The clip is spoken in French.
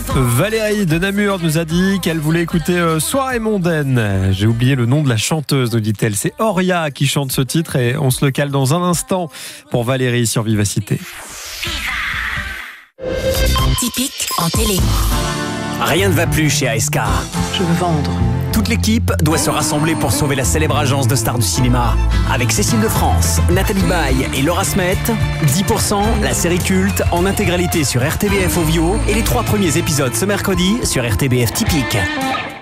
Valérie de Namur nous a dit qu'elle voulait écouter Soirée mondaine. J'ai oublié le nom de la chanteuse, nous dit-elle. C'est Oria qui chante ce titre et on se le cale dans un instant pour Valérie sur Vivacité. Typique en télé. Rien ne va plus chez ASK. Je veux vendre. Toute l'équipe doit se rassembler pour sauver la célèbre agence de stars du cinéma. Avec Cécile de France, Nathalie Baye et Laura Smet, 10%, la série culte en intégralité sur RTBF Ovio et les 3 premiers épisodes ce mercredi sur RTBF Typique.